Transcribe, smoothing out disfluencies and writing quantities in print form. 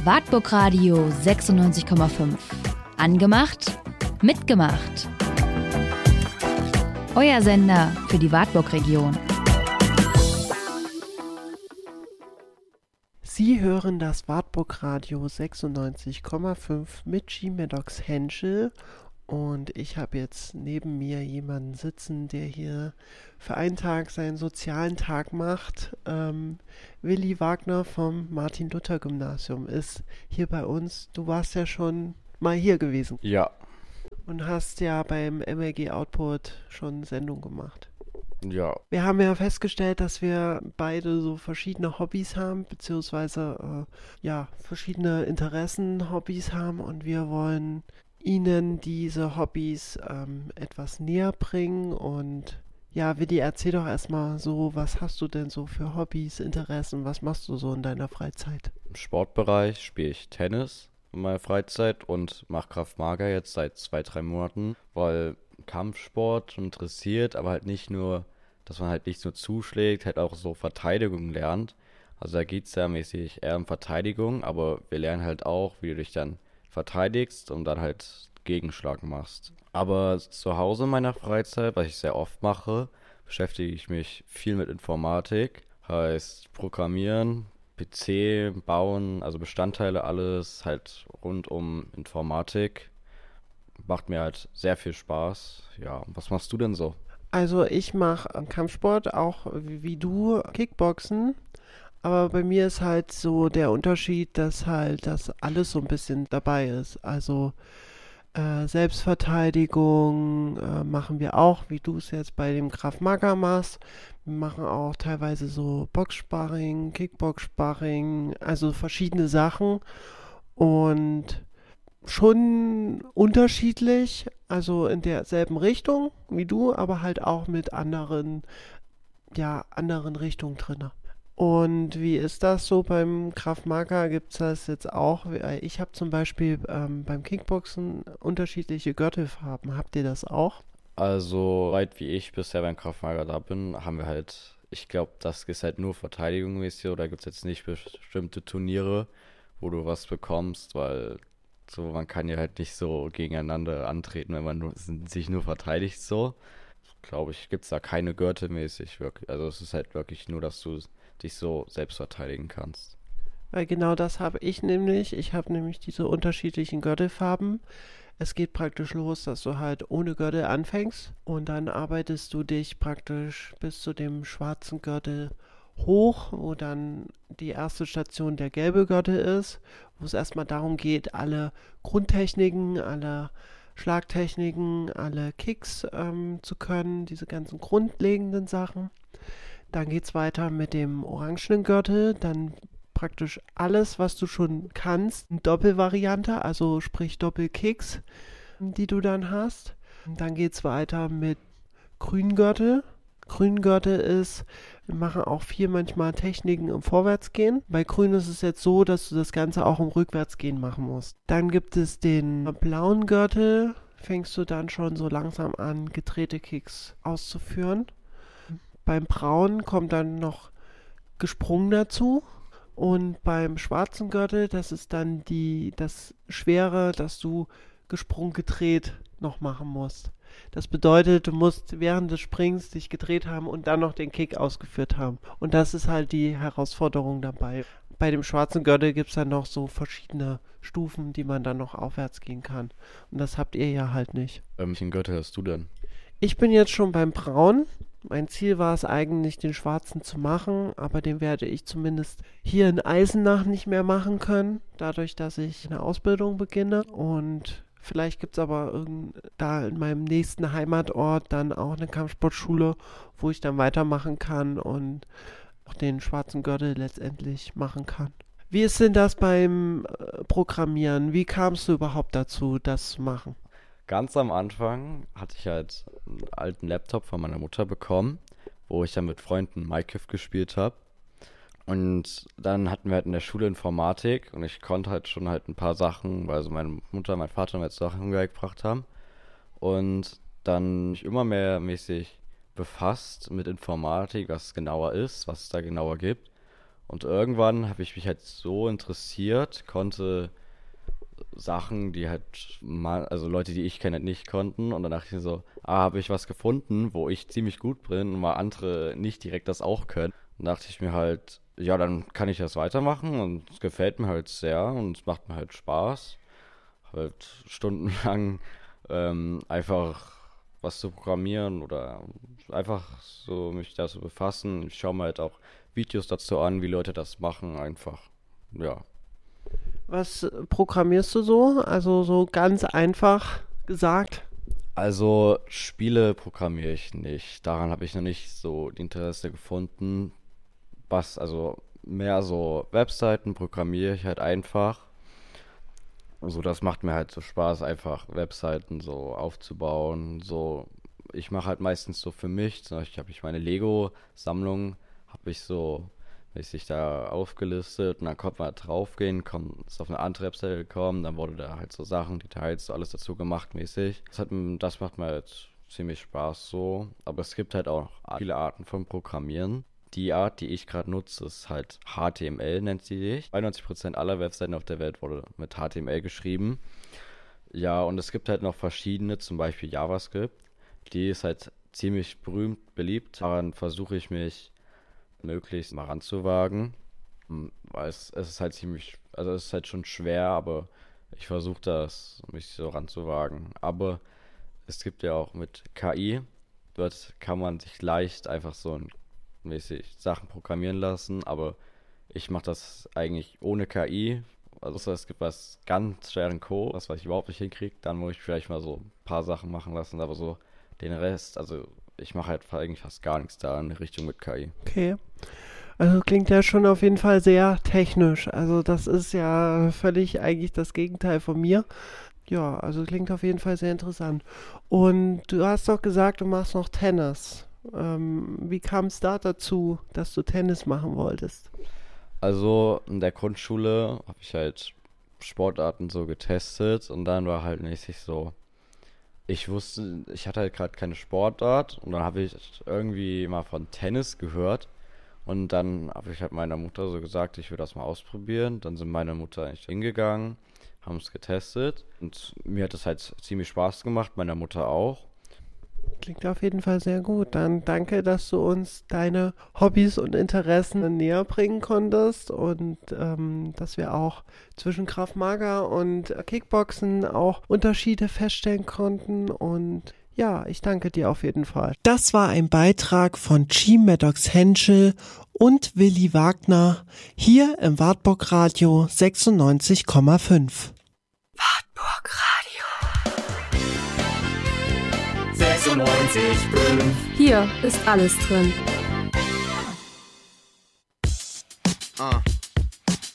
Wartburg Radio 96,5. Angemacht, mitgemacht. Euer Sender für die Wartburg-Region. Sie hören das Wartburg Radio 96,5 mit G. Maddox Henschel und ich habe jetzt neben mir jemanden sitzen, der hier für einen Tag seinen sozialen Tag macht. Willi Wagner vom Martin-Luther-Gymnasium ist hier bei uns. Du warst ja schon mal hier gewesen. Ja. Und hast ja beim MLG Output schon Sendung gemacht. Ja. Wir haben ja festgestellt, dass wir beide so verschiedene Hobbys haben, beziehungsweise verschiedene Interessen, Hobbys haben und wir wollen Ihnen diese Hobbys etwas näher bringen. Und ja, Willi, erzähl doch erstmal so, was hast du denn so für Hobbys, Interessen, was machst du so in deiner Freizeit? Im Sportbereich spiele ich Tennis in meiner Freizeit und mache Krav Maga jetzt seit 2-3 Monaten, weil Kampfsport interessiert, aber halt nicht nur, dass man halt nicht nur zuschlägt, halt auch so Verteidigung lernt. Also da geht es ja mäßig eher um Verteidigung, aber wir lernen halt auch, wie du dich dann verteidigst und dann halt Gegenschlag machst. Aber zu Hause in meiner Freizeit, was ich sehr oft mache, beschäftige ich mich viel mit Informatik, heißt Programmieren, PC, Bauen, also Bestandteile, alles halt rund um Informatik. Macht mir halt sehr viel Spaß. Ja, was machst du denn so? Also ich mache Kampfsport, auch wie du, Kickboxen. Aber bei mir ist halt so der Unterschied, dass halt das alles so ein bisschen dabei ist. Also Selbstverteidigung machen wir auch, wie du es jetzt bei dem Krav Maga machst. Wir machen auch teilweise so Boxsparring, Kickbox-Sparring, also verschiedene Sachen. Und schon unterschiedlich, also in derselben Richtung wie du, aber halt auch mit anderen Richtungen drin. Und wie ist das so beim Krav Maga? Gibt es das jetzt auch? Ich habe zum Beispiel beim Kickboxen unterschiedliche Gürtelfarben. Habt ihr das auch? Also, weit wie ich bisher beim Krav Maga da bin, haben wir halt, ich glaube, das ist halt nur verteidigungsmäßig, oder gibt es jetzt nicht bestimmte Turniere, wo du was bekommst, weil so, man kann ja halt nicht so gegeneinander antreten, wenn man sich nur verteidigt so. Glaube ich, gibt es da keine Gürtel mäßig wirklich. Also es ist halt wirklich nur, dass du dich so selbst verteidigen kannst. Weil genau das habe ich nämlich. Ich habe nämlich diese unterschiedlichen Gürtelfarben. Es geht praktisch los, dass du halt ohne Gürtel anfängst und dann arbeitest du dich praktisch bis zu dem schwarzen Gürtel hoch, wo dann die erste Station der gelbe Gürtel ist, wo es erstmal darum geht, alle Grundtechniken, alle Schlagtechniken, alle Kicks zu können, diese ganzen grundlegenden Sachen. Dann geht es weiter mit dem orangenen Gürtel, dann praktisch alles, was du schon kannst, eine Doppelvariante, also sprich Doppelkicks, die du dann hast. Und dann geht es weiter mit grünen Gürtel. Grüngürtel ist, wir machen auch viel manchmal Techniken im Vorwärtsgehen. Bei Grün ist es jetzt so, dass du das Ganze auch im Rückwärtsgehen machen musst. Dann gibt es den blauen Gürtel, fängst du dann schon so langsam an, gedrehte Kicks auszuführen. Beim braunen kommt dann noch gesprungen dazu. Und beim schwarzen Gürtel, das ist dann das Schwere, dass du gesprungen gedreht noch machen musst. Das bedeutet, du musst während des Springs dich gedreht haben und dann noch den Kick ausgeführt haben. Und das ist halt die Herausforderung dabei. Bei dem schwarzen Gürtel gibt es dann noch so verschiedene Stufen, die man dann noch aufwärts gehen kann. Und das habt ihr ja halt nicht. Welchen Gürtel hast du denn? Ich bin jetzt schon beim Braun. Mein Ziel war es eigentlich, den schwarzen zu machen, aber den werde ich zumindest hier in Eisenach nicht mehr machen können, dadurch, dass ich eine Ausbildung beginne. Und vielleicht gibt es aber da in meinem nächsten Heimatort dann auch eine Kampfsportschule, wo ich dann weitermachen kann und auch den schwarzen Gürtel letztendlich machen kann. Wie ist denn das beim Programmieren? Wie kamst du überhaupt dazu, das zu machen? Ganz am Anfang hatte ich halt einen alten Laptop von meiner Mutter bekommen, wo ich dann mit Freunden Minecraft gespielt habe. Und dann hatten wir halt in der Schule Informatik und ich konnte halt schon halt ein paar Sachen, weil also meine Mutter und mein Vater mir jetzt Sachen beigebracht haben. Und dann mich immer mehr mäßig befasst mit Informatik, was es genauer ist, was es da genauer gibt. Und irgendwann habe ich mich halt so interessiert, konnte Sachen, die halt also Leute, die ich kenne, halt nicht konnten. Und dann dachte ich mir so, habe ich was gefunden, wo ich ziemlich gut bin und mal andere nicht direkt das auch können. Dann dachte ich mir halt, ja, dann kann ich das weitermachen und es gefällt mir halt sehr und es macht mir halt Spaß. Halt stundenlang einfach was zu programmieren oder einfach so mich da so befassen. Ich schaue mir halt auch Videos dazu an, wie Leute das machen, einfach, ja. Was programmierst du so? Also so ganz einfach gesagt. Also Spiele programmiere ich nicht. Daran habe ich noch nicht so die Interesse gefunden. Also mehr so Webseiten programmiere ich halt einfach. Also das macht mir halt so Spaß, einfach Webseiten so aufzubauen. So, ich mache halt meistens so für mich. Zum Beispiel habe ich meine Lego-Sammlung, habe ich so mäßig da aufgelistet und dann konnte man draufgehen, ist auf eine andere Webseite gekommen, dann wurde da halt so Sachen, Details, so alles dazu gemacht mäßig. Das macht mir halt ziemlich Spaß so, aber es gibt halt auch viele Arten von Programmieren. Die Art, die ich gerade nutze, ist halt HTML, nennt sie sich. 91% aller Webseiten auf der Welt wurde mit HTML geschrieben. Ja, und es gibt halt noch verschiedene, zum Beispiel JavaScript. Die ist halt ziemlich berühmt, beliebt. Daran versuche ich mich möglichst mal ranzuwagen. Weil es ist halt es ist halt schon schwer, aber ich versuche mich so ranzuwagen. Aber es gibt ja auch mit KI, dort kann man sich leicht einfach so mäßig Sachen programmieren lassen, aber ich mache das eigentlich ohne KI. Also es gibt was ganz schweren Code, was ich überhaupt nicht hinkriege, dann muss ich vielleicht mal so ein paar Sachen machen lassen, aber so den Rest, also ich mache halt eigentlich fast gar nichts da in Richtung mit KI. Okay. Also klingt ja schon auf jeden Fall sehr technisch. Also das ist ja völlig eigentlich das Gegenteil von mir. Ja, also klingt auf jeden Fall sehr interessant. Und du hast doch gesagt, du machst noch Tennis. Wie kam es da dazu, dass du Tennis machen wolltest? Also in der Grundschule habe ich halt Sportarten so getestet und dann war halt mäßig so, ich hatte halt gerade keine Sportart und dann habe ich irgendwie mal von Tennis gehört und dann habe ich halt meiner Mutter so gesagt, ich will das mal ausprobieren. Dann sind meine Mutter eigentlich hingegangen, haben es getestet und mir hat es halt ziemlich Spaß gemacht, meiner Mutter auch. Klingt auf jeden Fall sehr gut. Dann danke, dass du uns deine Hobbys und Interessen näher bringen konntest und dass wir auch zwischen Krav Maga und Kickboxen auch Unterschiede feststellen konnten. Und ja, ich danke dir auf jeden Fall. Das war ein Beitrag von Chi Maddox Henschel und Willi Wagner hier im Wartburg Radio 96,5. Wartburg Radio 96,5. Hier ist alles drin.